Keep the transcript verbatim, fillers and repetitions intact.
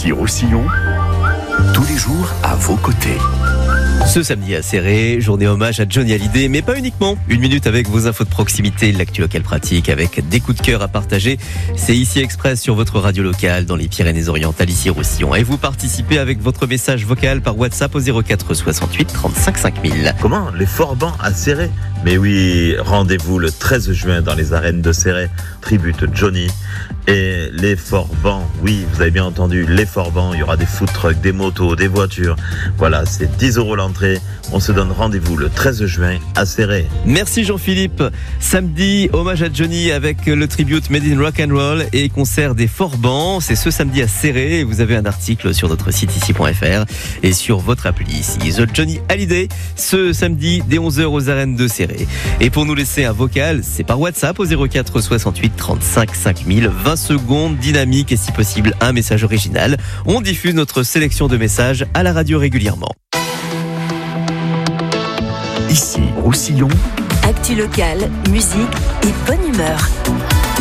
Ici Roussillon, tous les jours à vos côtés. Ce samedi à Céré, journée hommage à Johnny Hallyday, mais pas uniquement. Une minute avec vos infos de proximité, l'actu locale pratique avec des coups de cœur à partager. C'est ici Express sur votre radio locale dans les Pyrénées-Orientales, ici Roussillon. Et vous participez avec votre message vocal par WhatsApp au zéro quatre soixante-huit trente-cinq cinq mille. Comment ? Les Forbans à Céré ? Mais oui, rendez-vous le treize juin dans les arènes de Céré, tribute Johnny. Et les Forbans, oui, vous avez bien entendu, les Forbans, il y aura des food trucks, des motos, des voitures. Voilà, c'est dix euros l'entrée. On se donne rendez-vous le treize juin à Céré. Merci Jean-Philippe. Samedi, hommage à Johnny avec le tribute Made in Rock and Roll et concert des Forbans. C'est ce samedi à Céré. Vous avez un article sur notre site ici point f r et sur votre appli ici. The Johnny Hallyday, ce samedi dès onze heures aux arènes de Céré. Et pour nous laisser un vocal, c'est par WhatsApp au zéro quatre soixante-huit trente-cinq cinq mille. vingt secondes dynamiques et si possible un message original. On diffuse notre sélection de messages à la radio régulièrement. Ici Roussillon, actu locale, musique et bonne humeur.